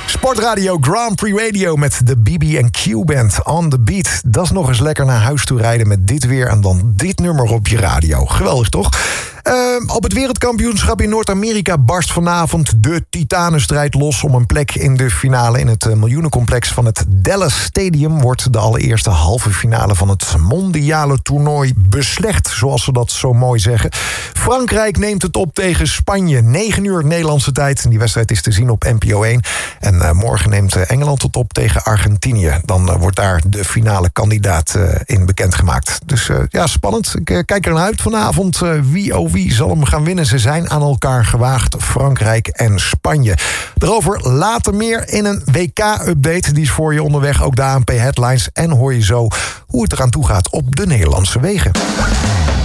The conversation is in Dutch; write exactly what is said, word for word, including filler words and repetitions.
Sportradio Grand Prix Radio met de B B en Q Band on the beat. Dat is nog eens lekker naar huis toe rijden met dit weer en dan dit nummer op je radio. Geweldig, toch? Uh, op het wereldkampioenschap in Noord-Amerika barst vanavond de titanenstrijd los om een plek in de finale. In het uh, miljoenencomplex van het Dallas Stadium wordt de allereerste halve finale van het mondiale toernooi beslecht, zoals ze dat zo mooi zeggen. Frankrijk neemt het op tegen Spanje. negen uur Nederlandse tijd. Die wedstrijd is te zien op N P O één. En uh, morgen neemt uh, Engeland het op tegen Argentinië. Dan uh, wordt daar de finale kandidaat uh, in bekendgemaakt. Dus uh, ja, spannend. Ik uh, kijk er naar uit vanavond. Uh, wie oh wie zal hem gaan winnen? Ze zijn aan elkaar gewaagd, Frankrijk en Spanje. Daarover later meer in een W K-update. Die is voor je onderweg, ook de A N P Headlines. En hoor je zo hoe het eraan toe gaat op de Nederlandse wegen.